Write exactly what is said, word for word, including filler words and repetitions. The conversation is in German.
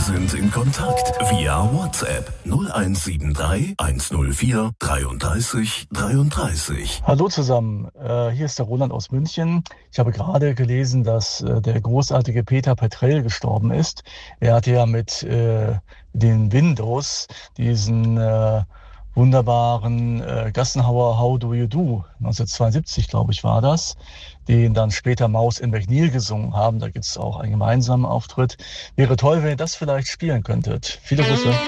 sind in Kontakt via WhatsApp null eins sieben drei eins null vier dreiunddreißig dreiunddreißig. Hallo zusammen, äh, hier ist der Roland aus München. Ich habe gerade gelesen, dass äh, der großartige Peter Petrell gestorben ist. Er hatte ja mit äh, den Windows diesen äh, wunderbaren äh, Gassenhauer How Do You Do, neunzehnhundertzweiundsiebzig glaube ich war das, den dann später Maus in McNeil gesungen haben. Da gibt es auch einen gemeinsamen Auftritt. Wäre toll, wenn ihr das vielleicht spielen könntet. Viele Grüße.